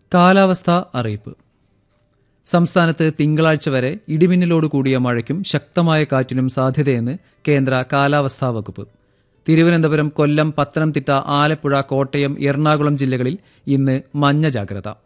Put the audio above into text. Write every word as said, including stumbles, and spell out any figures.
കാലാവസ്ഥാ അറിയിപ്പ്. സംസ്ഥാനത്ത് തിങ്കളാഴ്ച വരെ ഇടിമിന്നലോട് കൂടിയ മഴയ്ക്കും ശക്തമായ കാറ്റിനും സാധ്യതയെന്ന് കേന്ദ്ര കാലാവസ്ഥാ വകുപ്പ്. തിരുവനന്തപുരം, കൊല്ലം, പത്തനംതിട്ട, ആലപ്പുഴ, കോട്ടയം, എറണാകുളം ജില്ലകളിൽ ഇന്ന് മഞ്ഞ ജാഗ്രത.